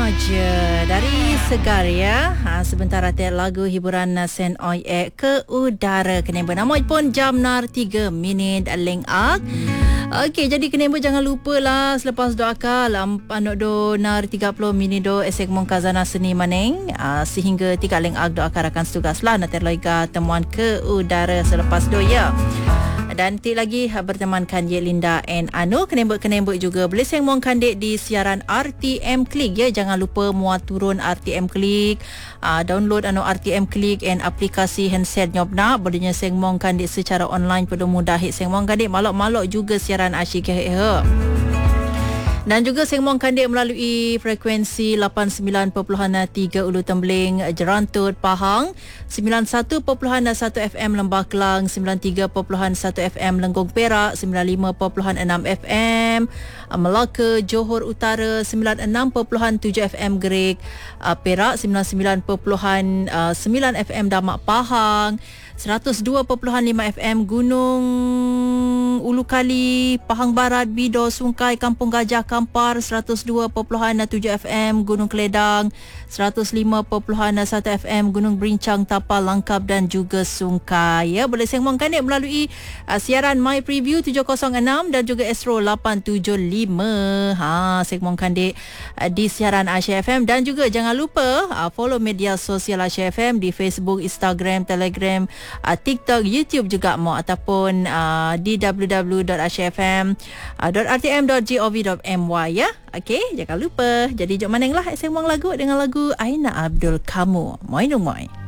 je dari Segar ya. Sebentar hati lagu hiburan Sen Oi ke udara. Kenapa nama pun jam 3 minit leng ak. Okey, jadi kenapa jangan lupa lah selepas doa anak do nar 30 minit do esek mong kazana seni maneng sehingga 3 leng ak doa akan setugas lah nanti loika temuan ke udara selepas do ya. Dan nanti lagi bertemankan Yelinda and Anu. Kenembek juga boleh sengmong kandik di siaran RTM Klik ya. Jangan lupa muat turun RTM Klik, download RTM Klik and aplikasi handset nyobna. Bolehnya sengmong kandik secara online pada mudah sengmong kandik malok-malok juga siaran asyik dan juga sengmong kandik melalui frekuensi 89.3 Ulu Tembling Jerantut Pahang, 91.1 FM Lembah Kelang, 93.1 FM Lenggong Perak, 95.6 FM Melaka Johor Utara, 96.7 FM Gerik Perak, 99.9 FM Damak Pahang, 102.5 FM Gunung Ulu Kali, Pahang Barat, Bido, Sungkai, Kampung Gajah, Kampar, 102.7 FM Gunung Keledang, 105.1 FM Gunung Berincang, Tapal, Langkap dan juga Sungkai. Ya, boleh sengmong kandik melalui siaran My Preview 706 dan juga Astro 875. Sengmong kandik di siaran Asia FM dan juga jangan lupa follow media sosial Asia FM di Facebook, Instagram, Telegram, TikTok, YouTube juga mau ataupun di www.asyafm.rtm.gov.my ya. Okey, jangan lupa. Jadi jom manenglah sembang lagu dengan lagu Aina Abdul Kamu. Moi.